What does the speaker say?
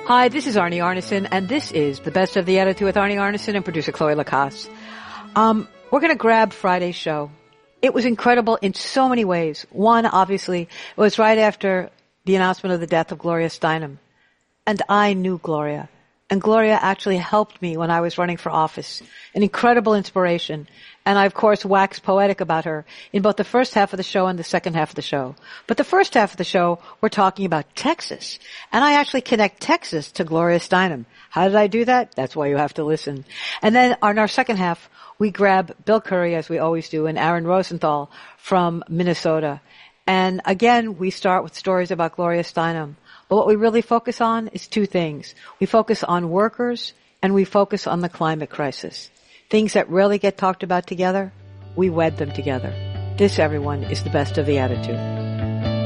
Hi, this is Arnie Arneson, and this is the Best of the Attitude with Arnie Arneson and producer Chloe Lacasse. We're going to grab Friday's show. It was incredible in so many ways. One, obviously, it was right after the announcement of the death of Gloria Steinem. And I knew Gloria. And Gloria actually helped me when I was running for office. An incredible inspiration. And I, of course, waxed poetic about her in both the first half of the show and the second half of the show. But the first half of the show, we're talking about Texas. And I actually connect Texas to Gloria Steinem. How did I do that? That's why you have to listen. And then on our second half, we grab Bill Curry, as we always do, and Aaron Rosenthal from Minnesota. And again, we start with stories about Gloria Steinem. But what we really focus on is two things. We focus on workers, and we focus on the climate crisis. Things that rarely get talked about together, we wed them together. This, everyone, is the Best of the Attitude.